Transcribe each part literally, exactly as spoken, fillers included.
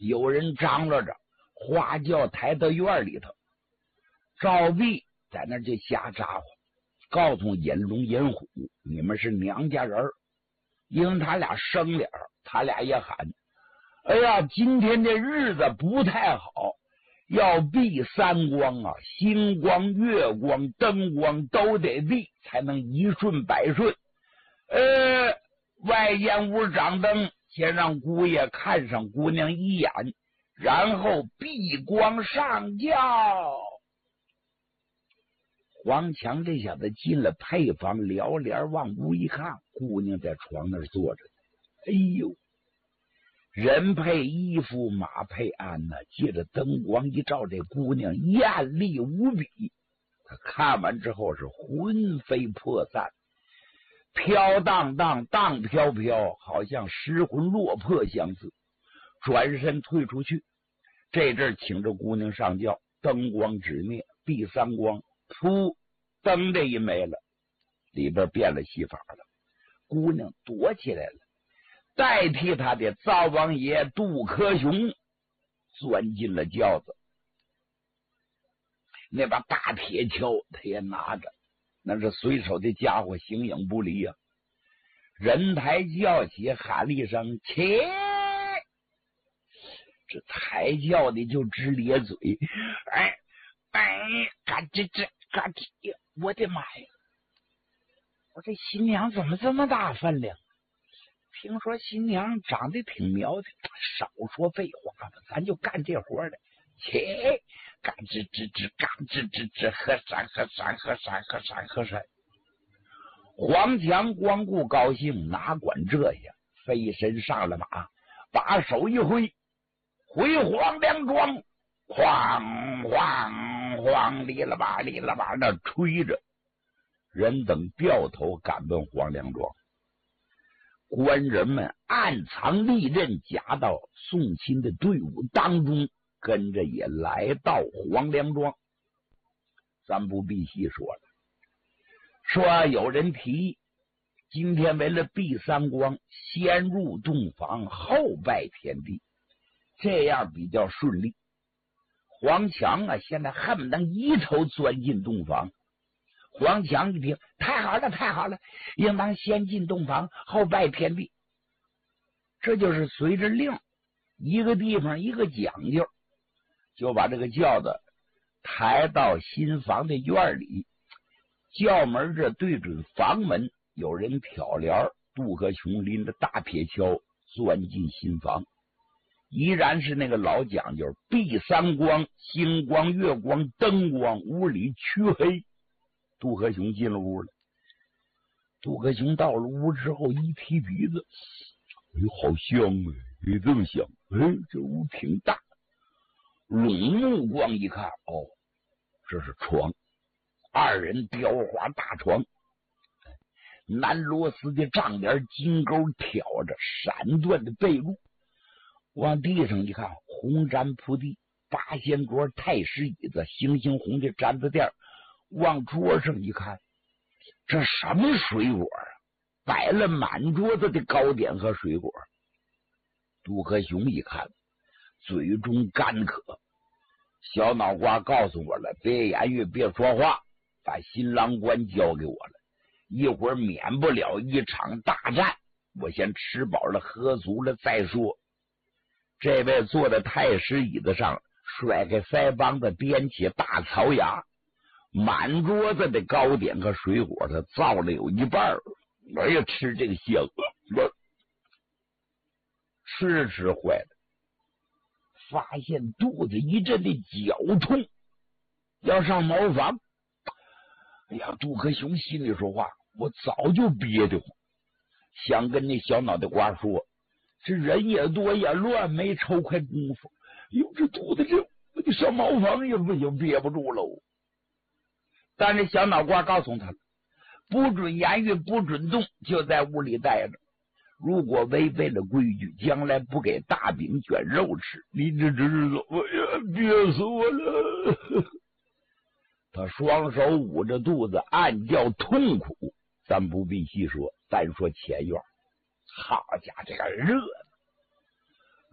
有人张罗着花轿抬到院里头，赵壁在那就瞎咋呼，告诉引龙引虎，你们是娘家人。因为他俩生脸，他俩也喊，哎呀，今天这日子不太好，要避三光啊，星光月光灯光都得避，才能一顺百顺。呃，外间屋掌灯，先让姑爷看上姑娘一眼，然后闭光上轿。黄强这小子进了配房，撩帘往屋一看，姑娘在床那儿坐着。哎呦，人配衣服，马配鞍呢、啊。借着灯光一照，这姑娘艳丽无比。他看完之后是魂飞魄散，飘荡荡，荡飘飘，好像失魂落魄相似。转身退出去，这阵请着姑娘上轿，灯光止灭，第三光。噗，灯这一没了，里边变了戏法了。姑娘躲起来了，代替他的灶王爷杜克雄钻进了轿子。那把大铁锹他也拿着，那是随手的家伙，形影不离啊。人抬轿起，喊了一声起，这抬轿的就直咧嘴，哎哎，嘎吱吱嘎吱，我的妈呀！我这新娘怎么这么大分量？听说新娘长得挺苗条，少说废话吧，咱就干这活的。切，嘎吱吱吱，嘎吱吱吱，喝山喝山喝山喝山喝山。黄强光顾高兴，哪管这呀？飞身上了马，把手一挥，回黄梁庄，哐哐哐，哩啦吧哩啦吧，那吹着。人等掉头赶奔黄梁庄，官人们暗藏利刃，夹到宋钦的队伍当中，跟着也来到黄梁庄。咱不必细说了。说有人提议，今天为了避三光，先入洞房，后拜天地，这样比较顺利。黄强啊，现在恨不得一头钻进洞房。黄强一听，太好了，太好了，应当先进洞房，后拜天地。这就是随着令，一个地方一个讲究，就把这个轿子抬到新房的院里。轿门这对准房门，有人挑帘，杜克雄拎着大铁锹钻进新房。依然是那个老讲究，避三光，星光月光灯光，屋里黢黑。杜克雄进了屋了。杜克雄到了屋之后，一提鼻子，哎呦，好香啊！哎，这么香！哎，这屋挺大。拢目光一看，哦，这是床。二人雕花大床，南螺丝的帐帘，金钩挑着，闪缎的被褥。往地上一看，红毡铺地，八仙桌，太师椅子，星星红的毡子垫。往桌上一看，这什么水果啊？摆了满桌子的糕点和水果。杜克雄一看，嘴中干渴。小脑瓜告诉我了，别言语，别说话，把新郎官交给我了，一会儿免不了一场大战，我先吃饱了喝足了再说。这位坐在太师椅子上，甩开腮帮子，掂起大槽牙，满桌子的糕点和水果他造了有一半。哎呀，吃这个香，吃吃坏了，发现肚子一阵的绞痛，要上茅房。哎呀，杜克雄心里说话，我早就憋得慌，想跟那小脑袋瓜说，这人也多也乱，没抽开功夫。哟，这肚子这我得上茅房也不行，憋不住喽。但是小脑瓜告诉他了，不准言语，不准动，就在屋里待着。如果违背了规矩，将来不给大饼卷肉吃，你这知道，哎呀，憋死我了！他双手捂着肚子，暗叫痛苦。咱不必细说，单说前院，好家伙，这个热的，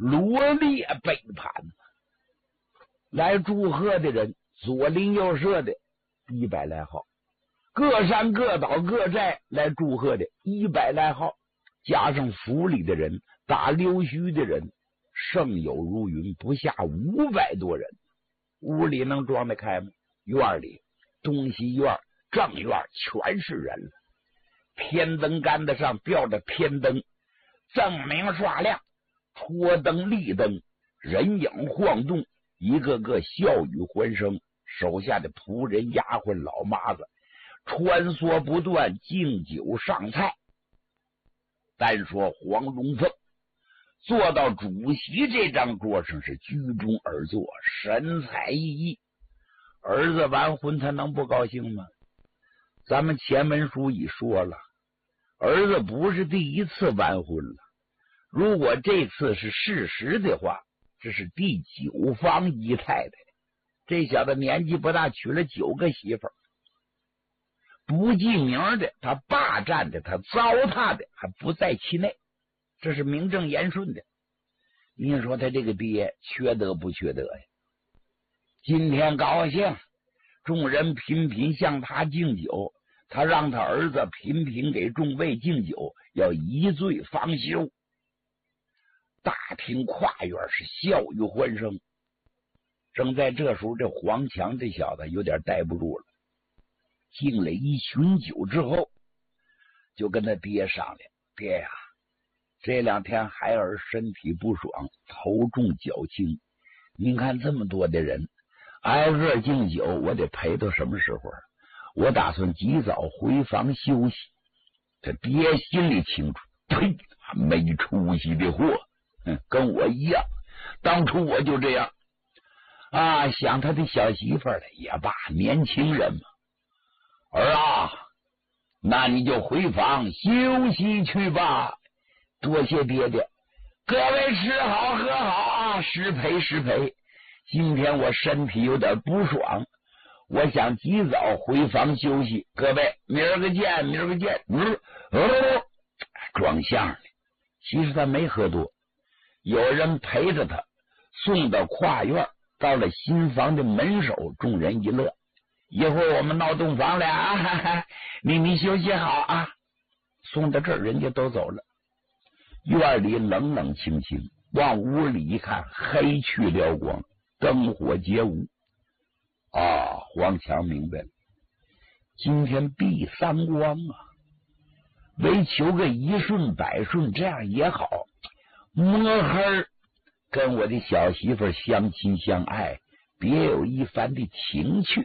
罗列背叛。来祝贺的人左邻右舍的一百来号，各山各岛各寨来祝贺的一百来号，加上府里的人打溜须的人，胜友如云，不下五百多人。屋里能装得开吗？院里东西院正院全是人了。天灯杆子上吊着天灯，锃明刷亮，戳灯立灯，人影晃动，一个个笑语欢声，手下的仆人丫鬟老妈子穿梭不断，敬酒上菜。单说黄龙凤坐到主席这张桌上是居中而坐，神采奕奕。儿子完婚，他能不高兴吗？咱们前文书已说了，儿子不是第一次完婚了。如果这次是事实的话，这是第九房姨太太。这小子年纪不大，娶了九个媳妇儿，不记名的，他霸占的，他糟蹋的，还不在其内，这是名正言顺的。你说他这个爹缺德不缺德呀？今天高兴，众人频频向他敬酒，他让他儿子频频给众位敬酒，要一醉方休。大厅跨院是笑语欢声。正在这时候，这黄强这小子有点待不住了，敬了一巡酒之后，就跟他爹商量：爹呀、啊，这两天孩儿身体不爽，头重脚轻，您看这么多的人挨个敬酒，我得陪到什么时候？我打算及早回房休息。他爹心里清楚，呸，没出息的货，跟我一样，当初我就这样啊，想他的小媳妇了也罢，年轻人嘛。儿啊，那你就回房休息去吧。多谢爹爹，各位吃好喝好啊，失陪失陪。今天我身体有点不爽，我想及早回房休息。各位，明儿个见，明儿个见。嗯，哦，装相呢。其实他没喝多，有人陪着他送到跨院，到了新房的门首，众人一乐。一会儿我们闹洞房了啊，哈哈，你你休息好啊。送到这儿，人家都走了。院里冷冷清清，往屋里一看，黑去了光，灯火皆无。啊，黄强明白了，今天避三光啊，为求个一顺百顺，这样也好。摸黑跟我的小媳妇相亲相爱，别有一番的情趣。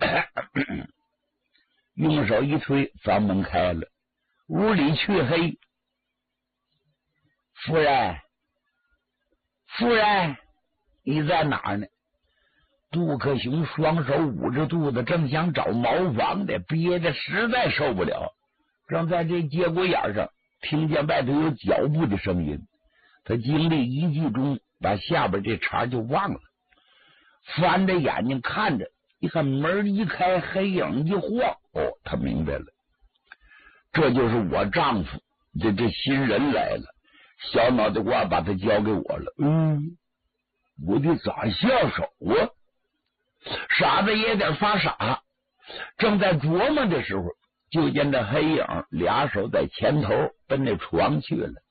用手一推，房门开了，屋里黢黑。夫人，夫人，你在哪儿呢？杜克雄双手捂着肚子，正想找茅房的，憋得实在受不了。正在这节骨眼上，听见外头有脚步的声音，他精力一集中，把下边这茬就忘了，翻着眼睛看着，一看门一开，黑影一晃，哦，他明白了，这就是我丈夫，这这新人来了。小脑袋瓜把他交给我了，嗯，我得咋下手啊？傻子也得发傻，正在琢磨的时候，就见这黑影俩手在前头奔那床去了。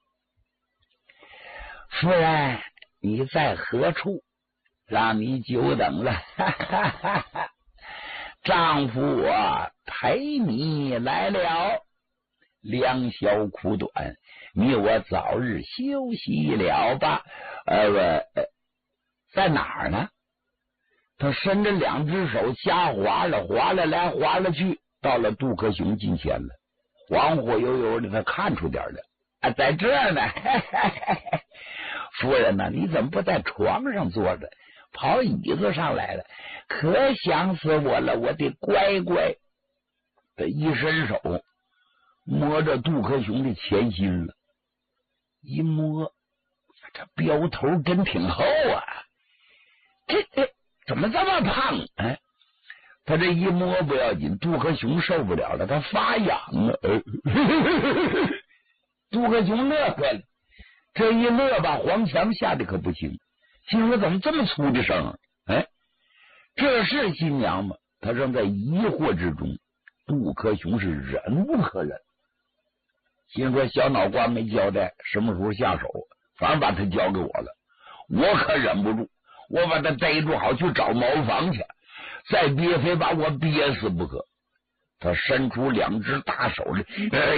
夫人，你在何处？让你久等了。哈哈哈哈，丈夫我陪你来了。良宵苦短，你我早日休息了吧。呃，呃在哪儿呢？他伸着两只手瞎划了划了来划了去，到了杜克雄近前了，恍惚悠悠的，他看出点了啊，在这儿呢。夫人呢、啊？你怎么不在床上坐着，跑椅子上来了？可想死我了，我的乖乖！他一伸手摸着杜克雄的前心了，一摸，这标头真挺厚啊！这这怎么这么胖？哎，他这一摸不要紧，杜克雄受不了了，他发痒了。杜克雄乐坏了， 这一乐把黄强吓得可不轻，心说怎么这么粗的声？哎，这是新娘吗？他正在疑惑之中，杜克雄是忍无可忍，心说小脑瓜没交代什么时候下手，反正把他交给我了，我可忍不住，我把他逮住好去找茅房去，再憋非把我憋死不可。他伸出两只大手来，哎，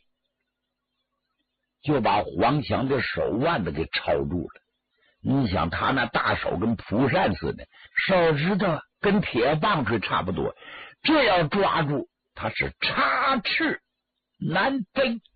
就把黄强的手腕子给抄住了。你想他那大手跟蒲扇似的，手指头跟铁棒槌差不多，这要抓住他是插翅难飞。